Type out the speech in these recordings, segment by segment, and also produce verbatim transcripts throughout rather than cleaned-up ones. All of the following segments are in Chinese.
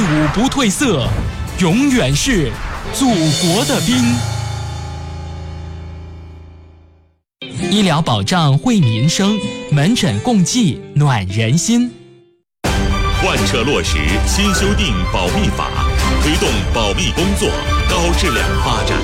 武不褪色，永远是祖国的兵。医疗保障惠民生，门诊共济暖人心。 贯彻落实新修订保密法，推动保密工作高质量发展。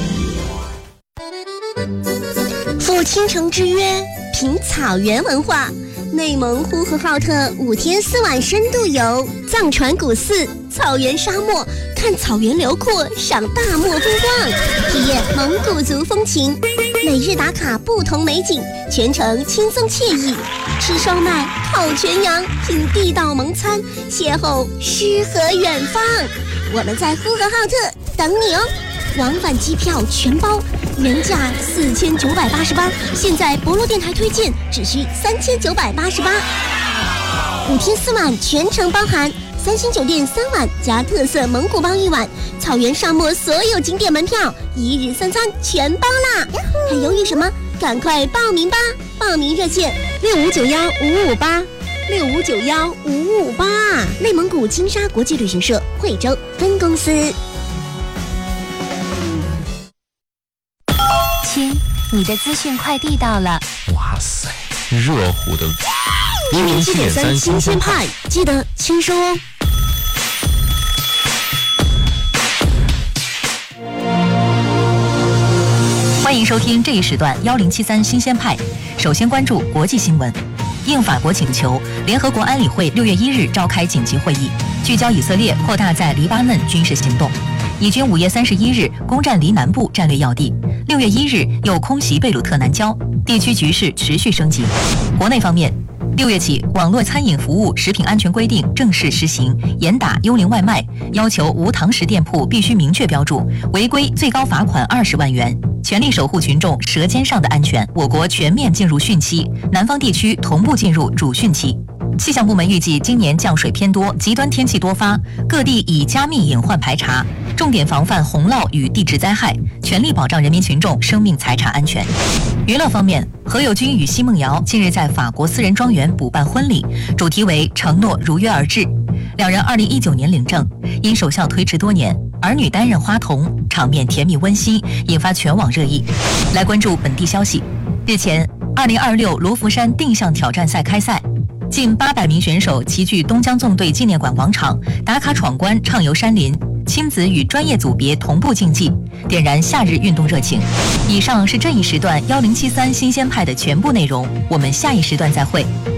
赴倾城之约，品草原文化。内蒙呼和浩特五天四晚深度游，藏传古寺、草原沙漠，看草原辽阔，赏大漠风光，体验蒙古族风情。每日打卡不同美景，全程轻松惬意。吃烧麦、烤全羊，品地道蒙餐，邂逅诗和远方。我们在呼和浩特等你哦！往返机票全包，原价四千九百八十八，现在博洛电台推荐只需三千九百八十八。五天四晚全程包含三星酒店三晚加特色蒙古包一晚，草原沙漠所有景点门票，一日三餐全包啦！还犹豫什么？赶快报名吧！报名热线六五九幺五五八六五九幺五五八，内蒙古金沙国际旅行社惠州分公司。 亲，你的资讯快递到了。 哇塞，热乎的一零七点三新鲜派，记得签收哦。 欢迎收听这一时段幺零七三新鲜派。首先关注国际新闻。应法国请求，联合国安理会六月一日召开紧急会议，聚焦以色列扩大在黎巴嫩军事行动。以军五月三十一日攻占黎南部战略要地，六月一日又空袭贝鲁特南郊，地区局势持续升级。国内方面，六月起，网络餐饮服务食品安全规定正式施行，严打幽灵外卖，要求无堂食店铺必须明确标注，违规最高罚款二十万元。全力守护群众舌尖上的安全。我国全面进入汛期，南方地区同步进入主汛期。气象部门预计，今年降水偏多，极端天气多发，各地已加密隐患排查，重点防范洪涝与地质灾害，全力保障人民群众生命财产安全。娱乐方面，何猷君与奚梦瑶近日在法国私人庄园补办婚礼，主题为承诺如约而至。两人二零一九年领证，因首相推迟多年，儿女担任花童，场面甜蜜温馨，引发全网热议。来关注本地消息。日前，二零二六罗浮山定向挑战赛开赛，近八百名选手齐聚东江纵队纪念馆广场，打卡闯关，畅游山林，亲子与专业组别同步竞技，点燃夏日运动热情。以上是这一时段幺零七三新鲜派的全部内容，我们下一时段再会。